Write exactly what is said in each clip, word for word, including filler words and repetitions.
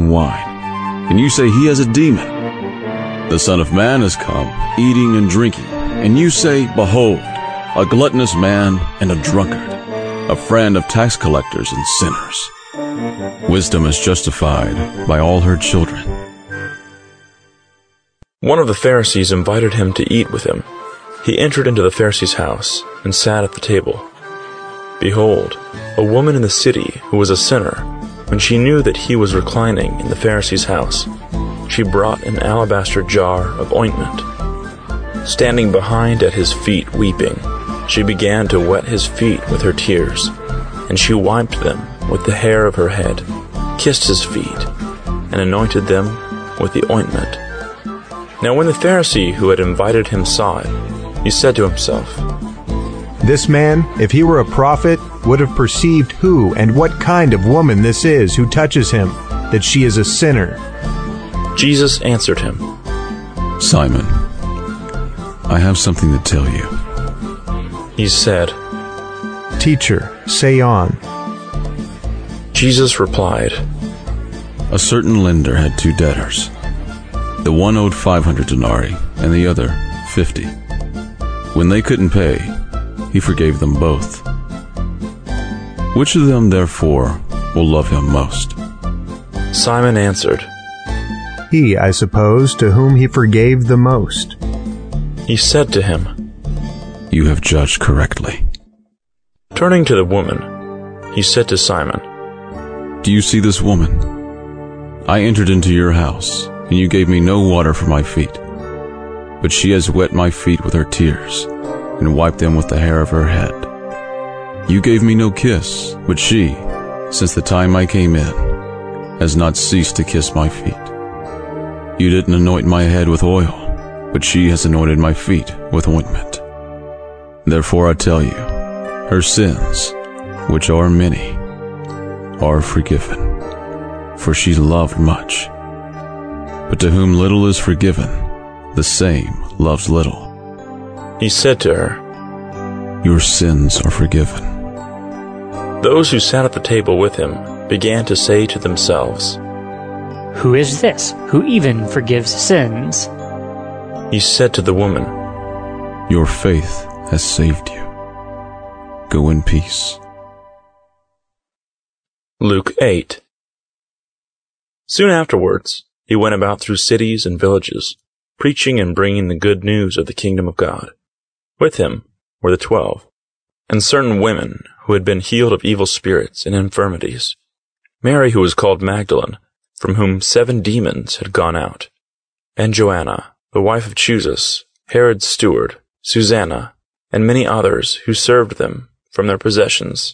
and wine, and you say he has a demon. The Son of Man has come, eating and drinking, and you say, Behold, a gluttonous man and a drunkard, a friend of tax collectors and sinners. Wisdom is justified by all her children. One of the Pharisees invited him to eat with him. He entered into the Pharisee's house and sat at the table. Behold, a woman in the city who was a sinner, when she knew that he was reclining in the Pharisee's house, she brought an alabaster jar of ointment. Standing behind at his feet weeping, she began to wet his feet with her tears, and she wiped them with the hair of her head, kissed his feet, and anointed them with the ointment. Now when the Pharisee who had invited him saw it, he said to himself, This man, if he were a prophet, would have perceived who and what kind of woman this is who touches him, that she is a sinner. Jesus answered him, Simon, I have something to tell you. He said, Teacher, say on. Jesus replied, A certain lender had two debtors. The one owed five hundred denarii, and the other fifty. When they couldn't pay, he forgave them both. Which of them, therefore, will love him most? Simon answered, He, I suppose, to whom he forgave the most. He said to him, You have judged correctly. Turning to the woman, he said to Simon, Do you see this woman? I entered into your house, and you gave me no water for my feet. But she has wet my feet with her tears, and wiped them with the hair of her head. You gave me no kiss, but she, since the time I came in, has not ceased to kiss my feet. You didn't anoint my head with oil, but she has anointed my feet with ointment. Therefore I tell you, her sins, which are many, are forgiven, for she loved much. But to whom little is forgiven, the same loves little. He said to her, Your sins are forgiven. Those who sat at the table with him began to say to themselves, Who is this who even forgives sins? He said to the woman, Your faith has saved you. Go in peace. Luke eight. Soon afterwards, he went about through cities and villages, preaching and bringing the good news of the kingdom of God. With him were the twelve, and certain women who had been healed of evil spirits and infirmities. Mary, who was called Magdalene, from whom seven demons had gone out, and Joanna, the wife of Chuzus, Herod's steward, Susanna, and many others who served them from their possessions.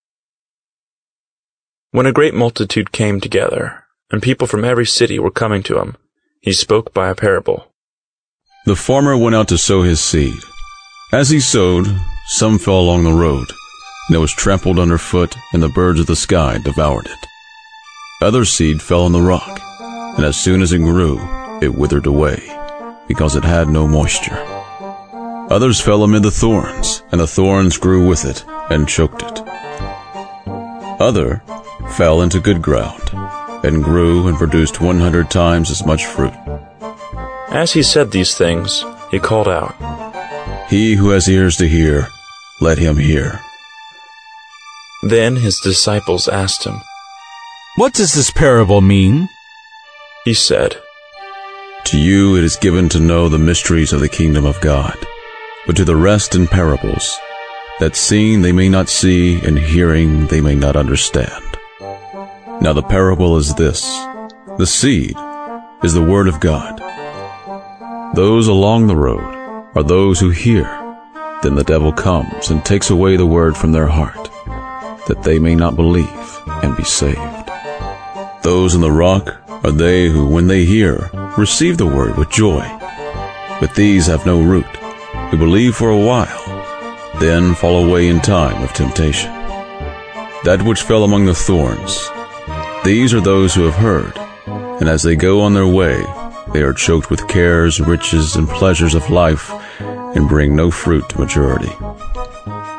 When a great multitude came together, and people from every city were coming to him, he spoke by a parable. The farmer went out to sow his seed. As he sowed, some fell along the road, and it was trampled underfoot, and the birds of the sky devoured it. Other seed fell on the rock, and as soon as it grew, it withered away, because it had no moisture. Others fell amid the thorns, and the thorns grew with it, and choked it. Other fell into good ground, and grew and produced one hundred times as much fruit. As he said these things, he called out, He who has ears to hear, let him hear. Then his disciples asked him, What does this parable mean? He said, To you it is given to know the mysteries of the kingdom of God, but to the rest in parables, that seeing they may not see, and hearing they may not understand. Now the parable is this: the seed is the word of God. Those along the road are those who hear. Then the devil comes and takes away the word from their heart, that they may not believe and be saved. Those in the rock are they who, when they hear, receive the word with joy. But these have no root, who believe for a while, then fall away in time of temptation. That which fell among the thorns, these are those who have heard, and as they go on their way, they are choked with cares, riches, and pleasures of life, and bring no fruit to maturity.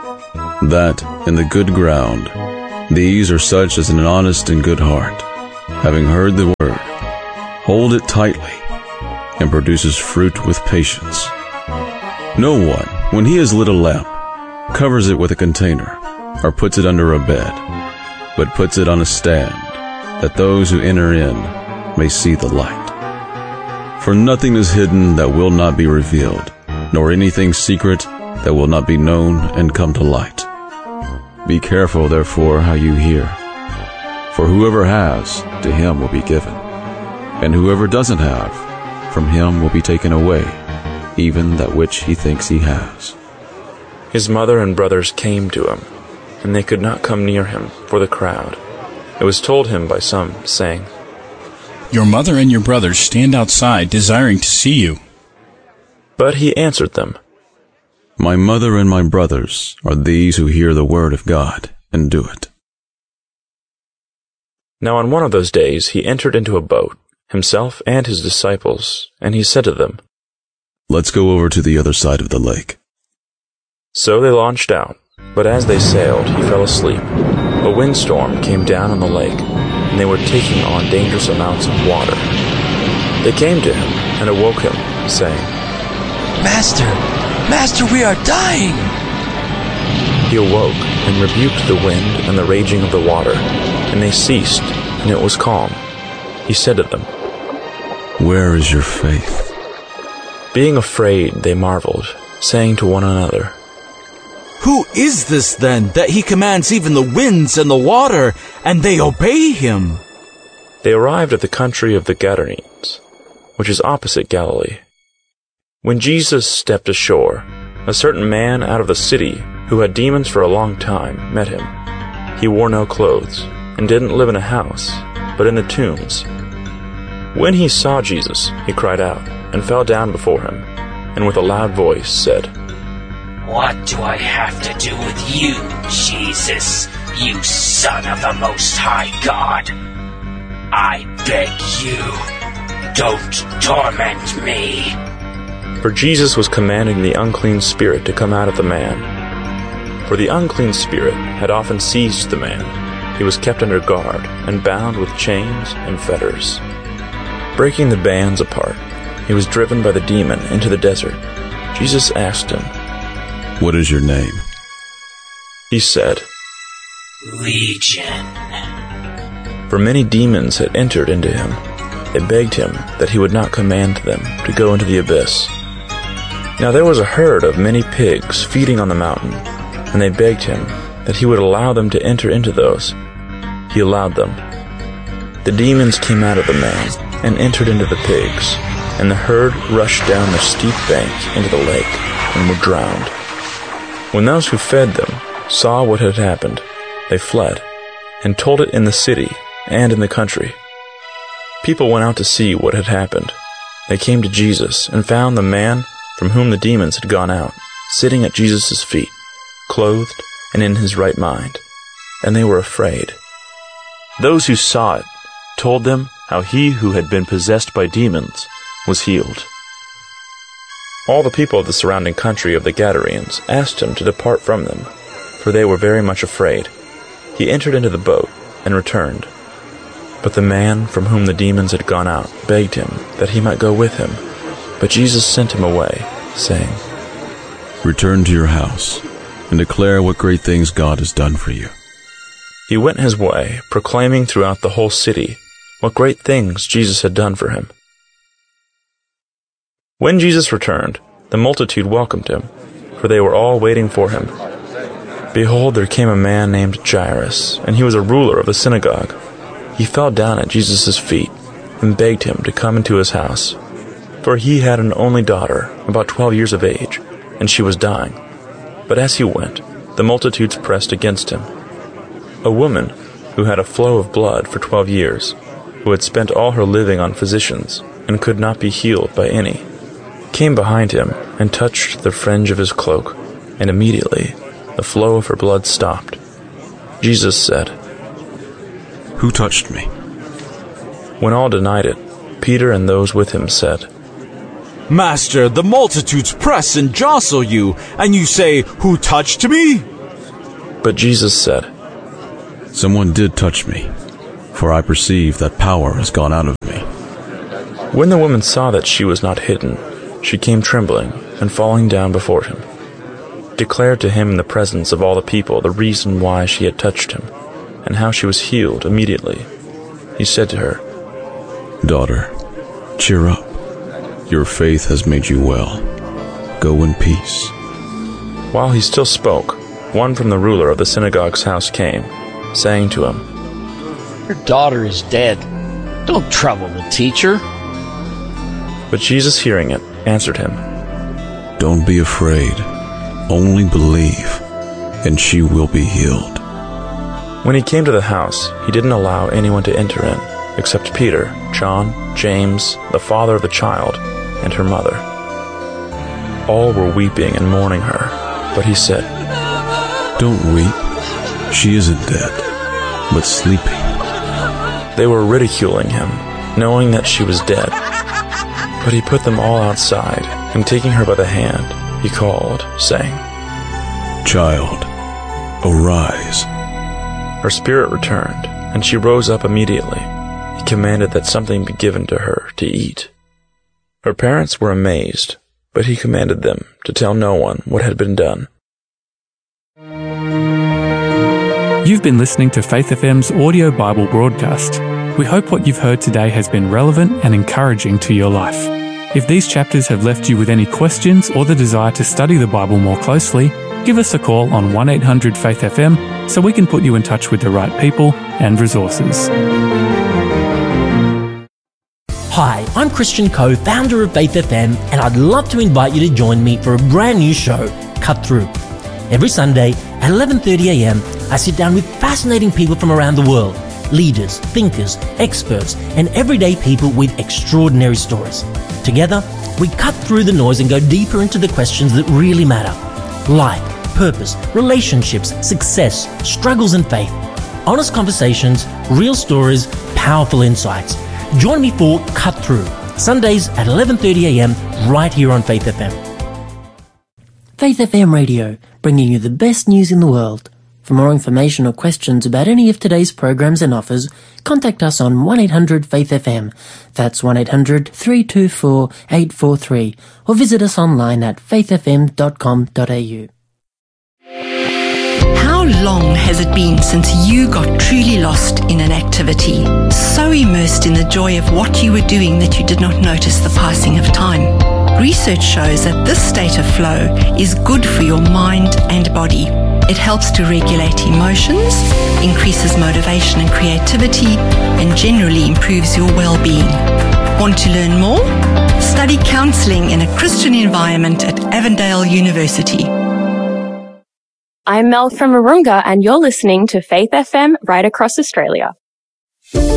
That, in the good ground, these are such as an honest and good heart, having heard the word, hold it tightly, and produces fruit with patience. No one, when he has lit a lamp, covers it with a container, or puts it under a bed, but puts it on a stand, that those who enter in may see the light. For nothing is hidden that will not be revealed, nor anything secret that will not be known and come to light. Be careful, therefore, how you hear. For whoever has, to him will be given, and whoever doesn't have, from him will be taken away, even that which he thinks he has. His mother and brothers came to him, and they could not come near him for the crowd. It was told him by some, saying, Your mother and your brothers stand outside, desiring to see you. But he answered them, My mother and my brothers are these who hear the word of God and do it. Now on one of those days he entered into a boat, himself and his disciples, and he said to them, Let's go over to the other side of the lake. So they launched out, but as they sailed he fell asleep. A windstorm came down on the lake, and they were taking on dangerous amounts of water. They came to him and awoke him, saying, Master, Master, we are dying! He awoke and rebuked the wind and the raging of the water, and they ceased, and it was calm. He said to them, Where is your faith? Being afraid, they marveled, saying to one another, Who is this then, that he commands even the winds and the water, and they obey him? They arrived at the country of the Gadarenes, which is opposite Galilee. When Jesus stepped ashore, a certain man out of the city, who had demons for a long time, met him. He wore no clothes, and didn't live in a house, but in the tombs. When he saw Jesus, he cried out, and fell down before him, and with a loud voice said, What do I have to do with you, Jesus, you Son of the Most High God? I beg you, don't torment me. For Jesus was commanding the unclean spirit to come out of the man. For the unclean spirit had often seized the man. He was kept under guard and bound with chains and fetters. Breaking the bands apart, he was driven by the demon into the desert. Jesus asked him, What is your name? He said, Legion. For many demons had entered into him. They begged him that he would not command them to go into the abyss. Now there was a herd of many pigs feeding on the mountain, and they begged him that he would allow them to enter into those. He allowed them. The demons came out of the man and entered into the pigs, and the herd rushed down the steep bank into the lake and were drowned. When those who fed them saw what had happened, they fled and told it in the city and in the country. People went out to see what had happened. They came to Jesus and found the man from whom the demons had gone out, sitting at Jesus' feet, clothed and in his right mind, and they were afraid. Those who saw it told them how he who had been possessed by demons was healed. All the people of the surrounding country of the Gadarenes asked him to depart from them, for they were very much afraid. He entered into the boat and returned. But the man from whom the demons had gone out begged him that he might go with him. But Jesus sent him away, saying, Return to your house, and declare what great things God has done for you. He went his way, proclaiming throughout the whole city what great things Jesus had done for him. When Jesus returned, the multitude welcomed him, for they were all waiting for him. Behold, there came a man named Jairus, and he was a ruler of the synagogue. He fell down at Jesus' feet and begged him to come into his house, for he had an only daughter, about twelve years of age, and she was dying. But as he went, the multitudes pressed against him. A woman who had a flow of blood for twelve years, who had spent all her living on physicians and could not be healed by any, came behind him and touched the fringe of his cloak, and immediately the flow of her blood stopped. Jesus said, Who touched me? When all denied it, Peter and those with him said, Master, the multitudes press and jostle you, and you say, Who touched me? But Jesus said, Someone did touch me, for I perceive that power has gone out of me." When the woman saw that she was not hidden, she came trembling, and falling down before him, declared to him in the presence of all the people the reason why she had touched him, and how she was healed immediately. He said to her, "Daughter, cheer up. Your faith has made you well. Go in peace." While he still spoke, one from the ruler of the synagogue's house came, saying to him, "Your daughter is dead. Don't trouble the teacher." But Jesus, hearing it, answered him, "Don't be afraid. Only believe, and she will be healed." When he came to the house, he didn't allow anyone to enter in, except Peter, John, James, the father of the child, and her mother. All were weeping and mourning her, but he said, "Don't weep. She isn't dead, but sleeping." They were ridiculing him, knowing that she was dead. But he put them all outside, and taking her by the hand, he called, saying, "Child, arise." Her spirit returned, and she rose up immediately. He commanded that something be given to her to eat. Her parents were amazed, but he commanded them to tell no one what had been done. You've been listening to Faith F M's audio Bible broadcast. We hope what you've heard today has been relevant and encouraging to your life. If these chapters have left you with any questions or the desire to study the Bible more closely, give us a call on one eight hundred faith F M so we can put you in touch with the right people and resources. Hi, I'm Christian Coe, founder of Faith F M, and I'd love to invite you to join me for a brand new show, Cut Through. Every Sunday at eleven thirty a m, I sit down with fascinating people from around the world, leaders, thinkers, experts, and everyday people with extraordinary stories. Together, we cut through the noise and go deeper into the questions that really matter. Life, purpose, relationships, success, struggles and faith. Honest conversations, real stories, powerful insights. Join me for Cut Through, Sundays at eleven thirty a m right here on Faith F M. Faith F M Radio, bringing you the best news in the world. For more information or questions about any of today's programs and offers, contact us on one eight hundred faith F M. That's one eight hundred three two four eight four three, or visit us online at faith f m dot com dot a u. How long has it been since you got truly lost in an activity, so immersed in the joy of what you were doing that you did not notice the passing of time? Research shows that this state of flow is good for your mind and body. It helps to regulate emotions, increases motivation and creativity, and generally improves your well-being. Want to learn more? Study counselling in a Christian environment at Avondale University. I'm Mel from Marunga, and you're listening to Faith F M right across Australia.